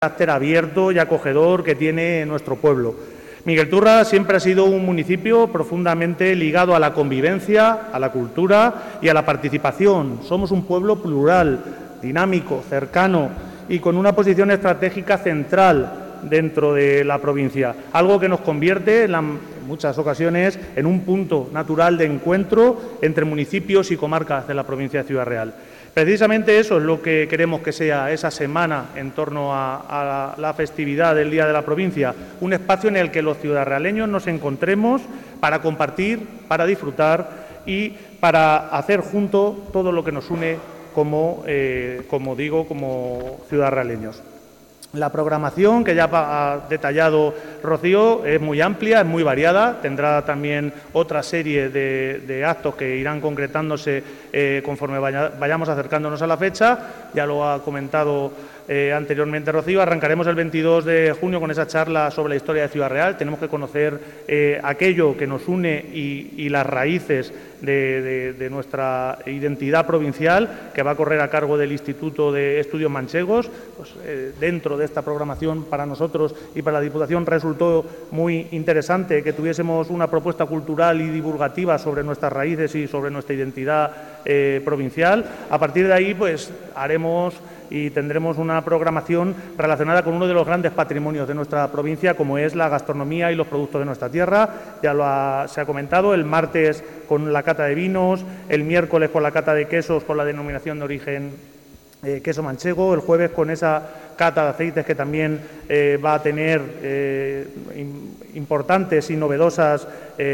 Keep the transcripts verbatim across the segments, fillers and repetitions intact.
carácter abierto y acogedor que tiene nuestro pueblo. Miguelturra siempre ha sido un municipio profundamente ligado a la convivencia, a la cultura y a la participación. Somos un pueblo plural, dinámico, cercano y con una posición estratégica central dentro de la provincia, algo que nos convierte en, la, en muchas ocasiones en un punto natural de encuentro entre municipios y comarcas de la provincia de Ciudad Real. Precisamente eso es lo que queremos que sea esa semana en torno a, a la festividad del Día de la Provincia, un espacio en el que los ciudadraleños nos encontremos para compartir, para disfrutar y para hacer juntos todo lo que nos une como, eh, como digo, como ciudadraleños. La programación, que ya ha detallado Rocío, es muy amplia, es muy variada. Tendrá también otra serie de, de actos que irán concretándose eh, conforme vaya, vayamos acercándonos a la fecha. Ya lo ha comentado eh, anteriormente Rocío. Arrancaremos el veintidós de junio con esa charla sobre la historia de Ciudad Real. Tenemos que conocer eh, aquello que nos une y, y las raíces de, de, de nuestra identidad provincial, que va a correr a cargo del Instituto de Estudios Manchegos. Pues, eh, dentro de esta programación, para nosotros y para la Diputación resultó muy interesante que tuviésemos una propuesta cultural y divulgativa sobre nuestras raíces y sobre nuestra identidad eh, provincial. A partir de ahí, pues haremos y tendremos una programación relacionada con uno de los grandes patrimonios de nuestra provincia, como es la gastronomía y los productos de nuestra tierra. Ya lo ha, se ha comentado, el martes con la cata de vinos, el miércoles con la cata de quesos con la denominación de origen eh, queso manchego, el jueves con esa cata de aceites que también eh, va a tener eh, importantes y novedosas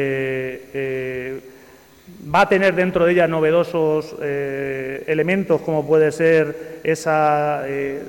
eh, eh, va a tener dentro de ella novedosos eh, elementos como puede ser esa, eh,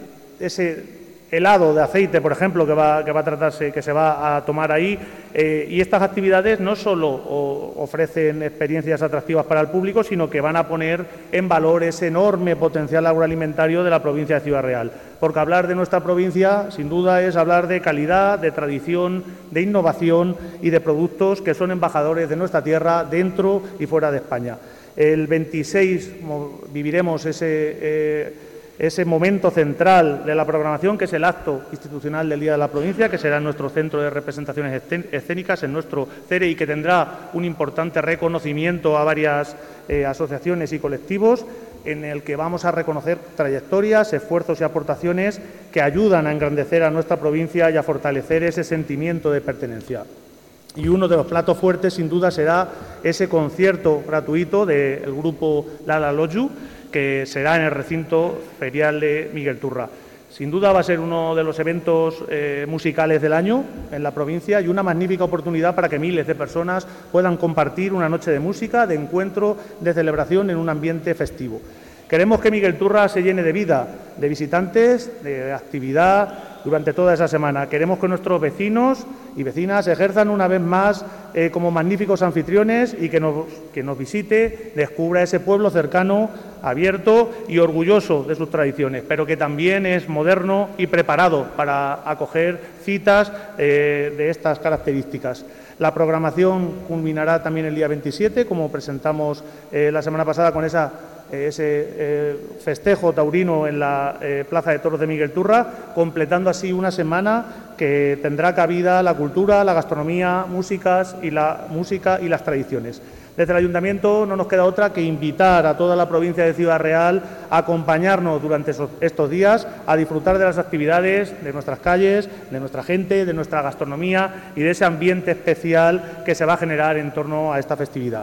ese helado de aceite, por ejemplo, que va, que va a tratarse, que se va a tomar ahí. Eh, y estas actividades no solo o, ofrecen experiencias atractivas para el público, sino que van a poner en valor ese enorme potencial agroalimentario de la provincia de Ciudad Real. Porque hablar de nuestra provincia, sin duda, es hablar de calidad, de tradición, de innovación y de productos que son embajadores de nuestra tierra dentro y fuera de España. El veintiséis viviremos ese... Eh, ese momento central de la programación, que es el acto institucional del Día de la Provincia, que será en nuestro centro de representaciones escénicas, en nuestro C E R E, y que tendrá un importante reconocimiento a varias eh, asociaciones y colectivos, en el que vamos a reconocer trayectorias, esfuerzos y aportaciones que ayudan a engrandecer a nuestra provincia y a fortalecer ese sentimiento de pertenencia. Y uno de los platos fuertes, sin duda, será ese concierto gratuito del grupo Lala Loju, que será en el recinto ferial de Miguelturra. Sin duda va a ser uno de los eventos eh, musicales del año en la provincia y una magnífica oportunidad para que miles de personas puedan compartir una noche de música, de encuentro, de celebración en un ambiente festivo. Queremos que Miguelturra se llene de vida, de visitantes, de actividad durante toda esa semana. Queremos que nuestros vecinos y vecinas ejerzan una vez más eh, como magníficos anfitriones y que nos, que nos visite, descubra ese pueblo cercano, abierto y orgulloso de sus tradiciones, pero que también es moderno y preparado para acoger citas eh, de estas características. La programación culminará también el día veintisiete, como presentamos eh, la semana pasada con esa ese eh, festejo taurino en la eh, Plaza de Toros de Miguelturra, completando así una semana que tendrá cabida la cultura, la gastronomía, músicas y la música y las tradiciones. Desde el Ayuntamiento no nos queda otra que invitar a toda la provincia de Ciudad Real a acompañarnos durante esos, estos días, a disfrutar de las actividades, de nuestras calles, de nuestra gente, de nuestra gastronomía y de ese ambiente especial que se va a generar en torno a esta festividad.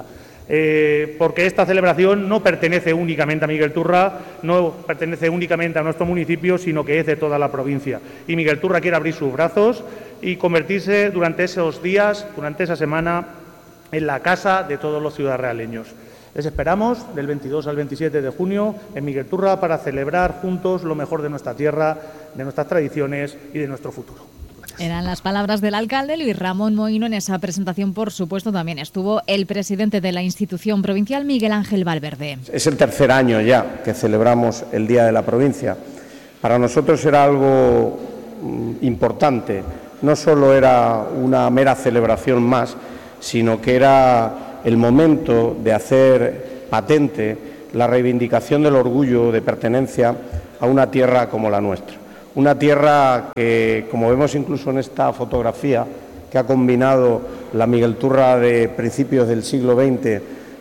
Eh, porque esta celebración no pertenece únicamente a Miguelturra, no pertenece únicamente a nuestro municipio, sino que es de toda la provincia. Y Miguelturra quiere abrir sus brazos y convertirse durante esos días, durante esa semana, en la casa de todos los ciudadraleños. Les esperamos del veintidós al veintisiete de junio en Miguelturra para celebrar juntos lo mejor de nuestra tierra, de nuestras tradiciones y de nuestro futuro. Eran las palabras del alcalde Luis Ramón Mohino. En esa presentación, por supuesto, también estuvo el presidente de la institución provincial, Miguel Ángel Valverde. Es el tercer año ya que celebramos el Día de la Provincia. Para nosotros era algo importante. No solo era una mera celebración más, sino que era el momento de hacer patente la reivindicación del orgullo de pertenencia a una tierra como la nuestra. una tierra que, como vemos incluso en esta fotografía, que ha combinado la Miguelturra de principios del siglo veinte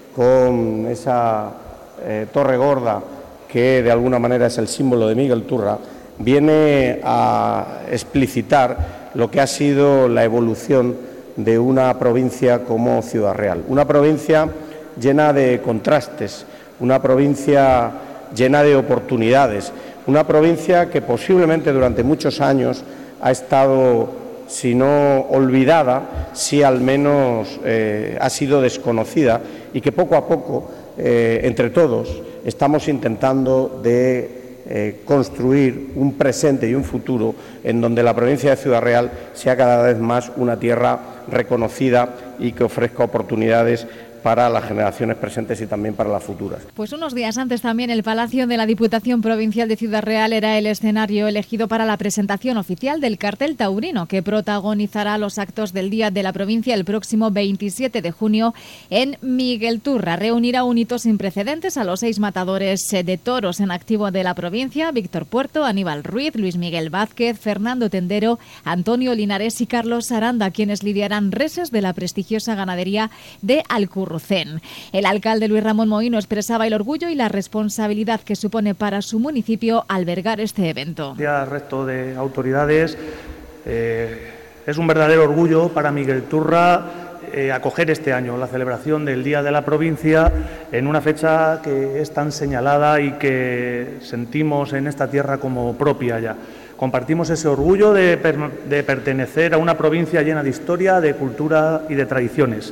con esa eh, torre gorda que de alguna manera es el símbolo de Miguelturra, viene a explicitar lo que ha sido la evolución de una provincia como Ciudad Real. Una provincia llena de contrastes, una provincia llena de oportunidades, una provincia que posiblemente durante muchos años ha estado, si no olvidada, sí al menos eh, ha sido desconocida y que poco a poco, eh, entre todos, estamos intentando de eh, construir un presente y un futuro en donde la provincia de Ciudad Real sea cada vez más una tierra reconocida y que ofrezca oportunidades para las generaciones presentes y también para las futuras. Pues unos días antes también el Palacio de la Diputación Provincial de Ciudad Real era el escenario elegido para la presentación oficial del cartel taurino que protagonizará los actos del Día de la Provincia el próximo veintisiete de junio en Miguelturra. Reunirá un hito sin precedentes a los seis matadores de toros en activo de la provincia: Víctor Puerto, Aníbal Ruiz, Luis Miguel Vázquez, Fernando Tendero, Antonio Linares y Carlos Aranda, quienes lidiarán reses de la prestigiosa ganadería de Alcurrucén. El alcalde Luis Ramón Mohino expresaba el orgullo y la responsabilidad que supone para su municipio albergar este evento. Al resto de autoridades, eh, es un verdadero orgullo para Miguelturra eh, acoger este año la celebración del Día de la Provincia en una fecha que es tan señalada y que sentimos en esta tierra como propia ya. Compartimos ese orgullo de, per de pertenecer a una provincia llena de historia, de cultura y de tradiciones.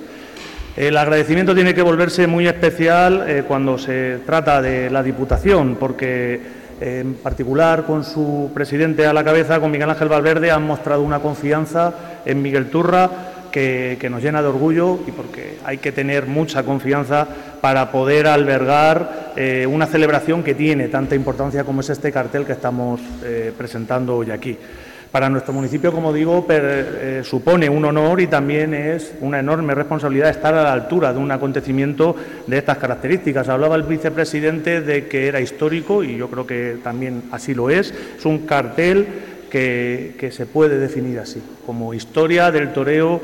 El agradecimiento tiene que volverse muy especial eh, cuando se trata de la Diputación, porque eh, en particular con su presidente a la cabeza, con Miguel Ángel Valverde, han mostrado una confianza en Miguelturra que, que nos llena de orgullo, y porque hay que tener mucha confianza para poder albergar eh, una celebración que tiene tanta importancia como es este cartel que estamos eh, presentando hoy aquí. Para nuestro municipio, como digo, per, eh, supone un honor y también es una enorme responsabilidad estar a la altura de un acontecimiento de estas características. Hablaba el vicepresidente de que era histórico y yo creo que también así lo es. Es un cartel que, que se puede definir así, como historia del toreo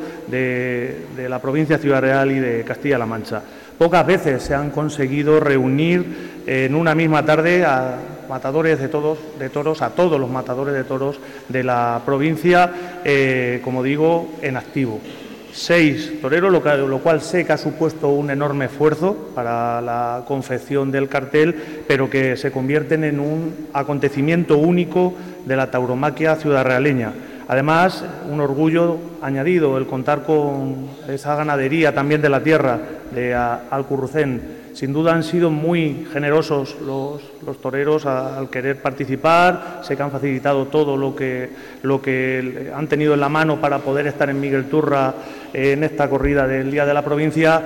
de, de la provincia de Ciudad Real y de Castilla-La Mancha. Pocas veces se han conseguido reunir en una misma tarde a matadores de, todos, de toros, a todos los matadores de toros de la provincia, eh, como digo, en activo. Seis toreros, lo, que, lo cual sé que ha supuesto un enorme esfuerzo para la confección del cartel, pero que se convierten en un acontecimiento único de la tauromaquia ciudadrealeña. Además, un orgullo añadido el contar con esa ganadería también de la tierra de Alcurrucén. Sin duda han sido muy generosos los, los toreros al querer participar, sé que han facilitado todo lo que, lo que han tenido en la mano para poder estar en Miguelturra en esta corrida del Día de la Provincia,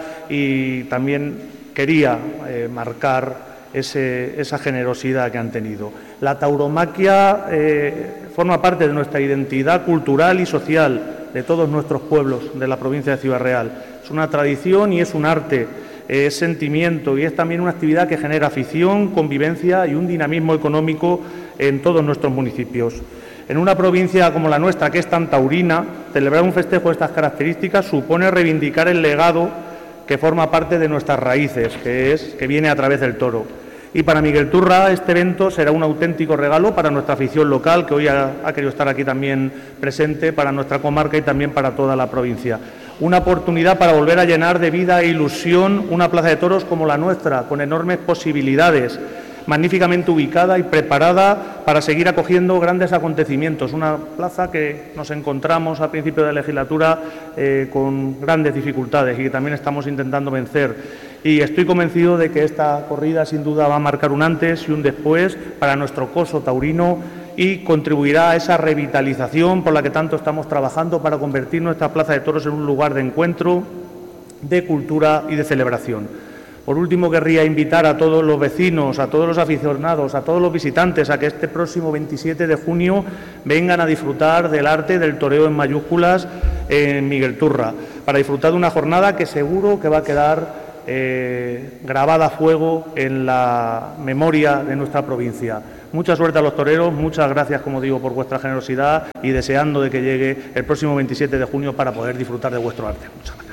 y también quería eh, marcar ese, esa generosidad que han tenido. La tauromaquia eh, forma parte de nuestra identidad cultural y social de todos nuestros pueblos de la provincia de Ciudad Real. Es una tradición y es un arte, es sentimiento y es también una actividad que genera afición, convivencia y un dinamismo económico en todos nuestros municipios. En una provincia como la nuestra, que es tan taurina, celebrar un festejo de estas características supone reivindicar el legado que forma parte de nuestras raíces, que, es, que viene a través del toro. Y para Miguelturra este evento será un auténtico regalo para nuestra afición local, que hoy ha, ha querido estar aquí también presente, para nuestra comarca y también para toda la provincia. Una oportunidad para volver a llenar de vida e ilusión una plaza de toros como la nuestra, con enormes posibilidades, magníficamente ubicada y preparada para seguir acogiendo grandes acontecimientos. Una plaza que nos encontramos a principio de legislatura eh, con grandes dificultades y que también estamos intentando vencer. Y estoy convencido de que esta corrida sin duda va a marcar un antes y un después para nuestro coso taurino y contribuirá a esa revitalización por la que tanto estamos trabajando para convertir nuestra plaza de toros en un lugar de encuentro, de cultura y de celebración. Por último, querría invitar a todos los vecinos, a todos los aficionados, a todos los visitantes a que este próximo veintisiete de junio vengan a disfrutar del arte del toreo en mayúsculas en Miguelturra, para disfrutar de una jornada que seguro que va a quedar eh, grabada a fuego en la memoria de nuestra provincia. Mucha suerte a los toreros, muchas gracias, como digo, por vuestra generosidad y deseando de que llegue el próximo veintisiete de junio para poder disfrutar de vuestro arte. Muchas gracias.